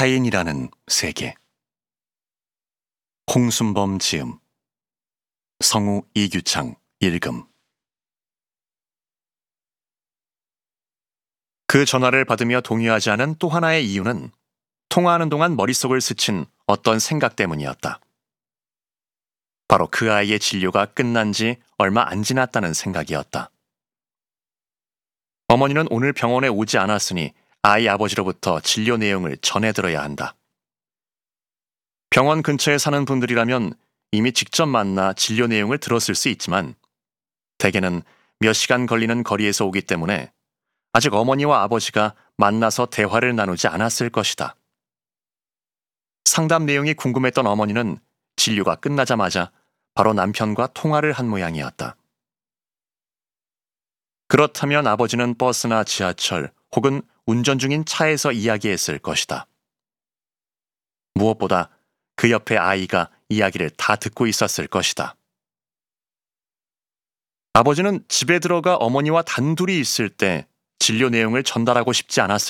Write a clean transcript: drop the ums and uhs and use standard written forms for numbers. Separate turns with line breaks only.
타인이라는 세계. 홍순범 지음, 성우 이규창 읽음. 그 전화를 받으며 동요하지 않은 또 하나의 이유는 통화하는 동안 머릿속을 스친 어떤 생각 때문이었다. 바로 그 아이의 진료가 끝난 지 얼마 안 지났다는 생각이었다. 어머니는 오늘 병원에 오지 않았으니 아이 아버지로부터 진료 내용을 전해 들어야 한다. 병원 근처에 사는 분들이라면 이미 직접 만나 진료 내용을 들었을 수 있지만 대개는 몇 시간 걸리는 거리에서 오기 때문에 아직 어머니와 아버지가 만나서 대화를 나누지 않았을 것이다. 상담 내용이 궁금했던 어머니는 진료가 끝나자마자 바로 남편과 통화를 한 모양이었다. 그렇다면 아버지는 버스나 지하철 혹은 운전 중인 차에서 이야기했을 것이다. 무엇보다 그 옆에 아이가 이야기를 다 듣고 있었을 것이다. 아버지는 집에 들어가 어머니와 단둘이 있을 때 진료 내용을 전달하고 싶지 않았을